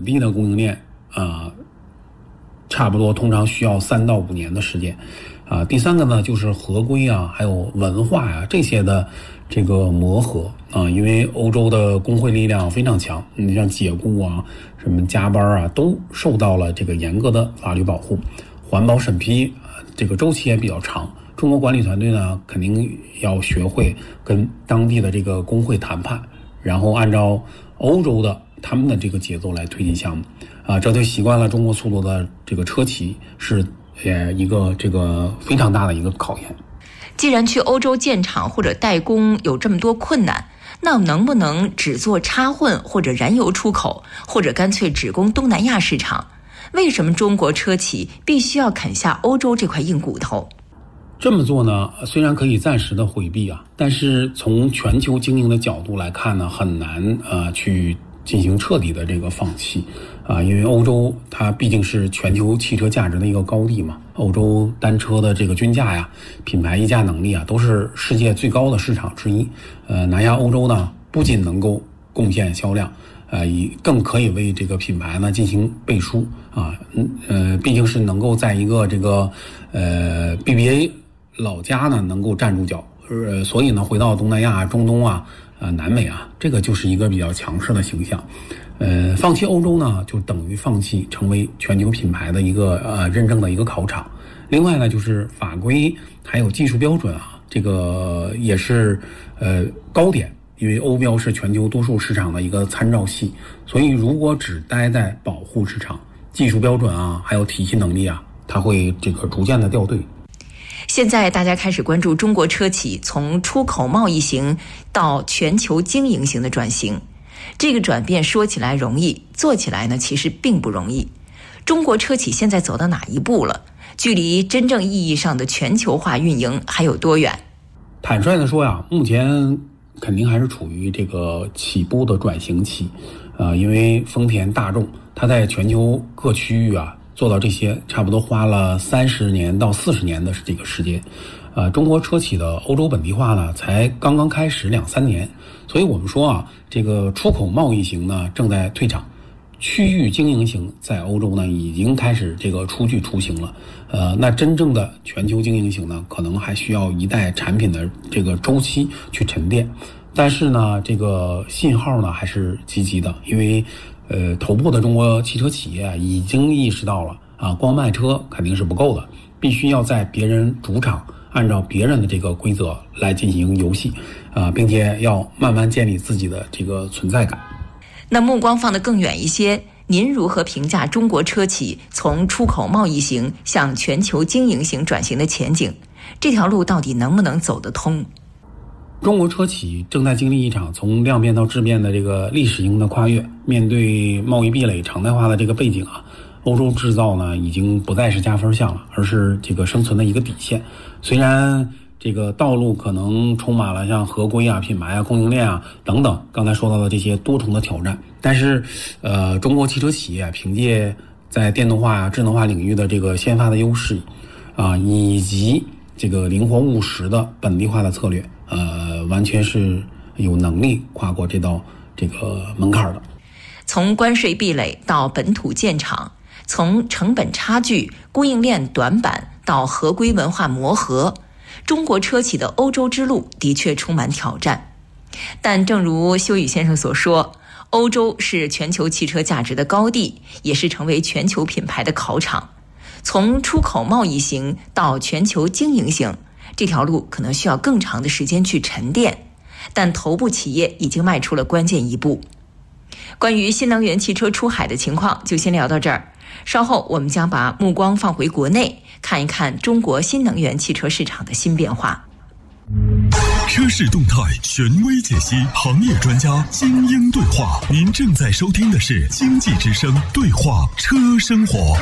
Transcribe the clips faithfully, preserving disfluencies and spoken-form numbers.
地的供应链啊、呃，差不多通常需要三到五年的时间啊、呃。第三个呢，就是合规啊，还有文化呀、啊、这些的这个磨合啊、呃，因为欧洲的工会力量非常强，你像解雇啊、什么加班啊，都受到了这个严格的法律保护，环保审批啊、呃，这个周期也比较长。中国管理团队呢，肯定要学会跟当地的这个工会谈判，然后按照欧洲的他们的这个节奏来推进项目啊，这对习惯了中国速度的这个车企是呃一个这个非常大的一个考验。 既然去欧洲建厂或者代工有这么多困难，那能不能只做插混或者燃油出口，或者干脆只攻东南亚市场？为什么中国车企必须要啃下欧洲这块硬骨头？ 这么做呢，虽然可以暂时的回避啊，但是从全球经营的角度来看呢，很难呃去进行彻底的这个放弃啊，因为欧洲它毕竟是全球汽车价值的一个高地嘛，欧洲单车的这个均价呀、品牌溢价能力啊，都是世界最高的市场之一。呃，拿下欧洲呢，不仅能够贡献销量，呃，以更可以为这个品牌呢进行背书啊，嗯呃，毕竟是能够在一个这个呃 B B A。老家呢能够站住脚，呃，所以呢回到东南亚、中东啊、呃南美啊，这个就是一个比较强势的形象。呃，放弃欧洲呢，就等于放弃成为全球品牌的一个呃认证的一个考场。另外呢，就是法规还有技术标准啊，这个也是呃高点，因为欧标是全球多数市场的一个参照系，所以如果只待在保护市场，技术标准啊，还有体系能力啊，它会这个逐渐的掉队。 现在大家开始关注中国车企从出口贸易型到全球经营型的转型，这个转变说起来容易，做起来呢其实并不容易。中国车企现在走到哪一步了？距离真正意义上的全球化运营还有多远？ 坦率的说呀，目前肯定还是处于这个起步的转型期，呃，因为丰田、大众它在全球各区域啊。做到这些差不多花了三十年到四十年的这个时间，呃，中国车企的欧洲本地化呢才刚刚开始两三年，所以我们说啊，这个出口贸易型呢正在退场，区域经营型在欧洲呢已经开始这个初具雏形了，呃，那真正的全球经营型呢，可能还需要一代产品的这个周期去沉淀，但是呢，这个信号呢还是积极的，因为。呃，头部的中国汽车企业已经意识到了啊，光卖车肯定是不够的，必须要在别人主场，按照别人的这个规则来进行游戏，啊，并且要慢慢建立自己的这个存在感。 那目光放得更远一些，您如何评价中国车企从出口贸易型向全球经营型转型的前景？这条路到底能不能走得通？ 中国车企正在经历一场从量变到质变的这个历史性的跨越，面对贸易壁垒常态化的这个背景啊，欧洲制造呢已经不再是加分项了，而是这个生存的一个底线。虽然这个道路可能充满了像合规啊、品牌啊、供应链啊等等刚才说到的这些多重的挑战，但是呃，中国汽车企业凭借在电动化啊、智能化领域的这个先发的优势啊，以及这个灵活务实的本地化的策略，呃，完全是有能力跨过这道这个门槛的。 从关税壁垒到本土建厂，从成本差距、供应链短板到合规文化磨合，中国车企的欧洲之路的确充满挑战。但正如修宇先生所说，欧洲是全球汽车价值的高地，也是成为全球品牌的考场。从出口贸易型到全球经营型，这条路可能需要更长的时间去沉淀，但头部企业已经迈出了关键一步。关于新能源汽车出海的情况就先聊到这儿，稍后我们将把目光放回国内，看一看中国新能源汽车市场的新变化。 车市动态权威解析，行业专家精英对话。您正在收听的是经济之声对话车生活。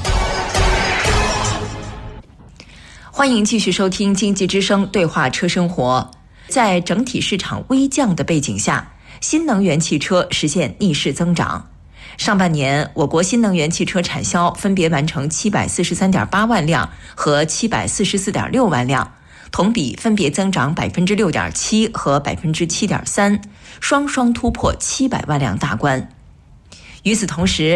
欢迎继续收听经济之声对话车生活。在整体市场微降的背景下，新能源汽车实现逆势增长。上半年，我国新能源汽车产销分别完成七百四十三点八万辆和七百四十四点六万辆，同比分别增长百分之六点七和百分之七点三，双双突破七百万辆大关。与此同时，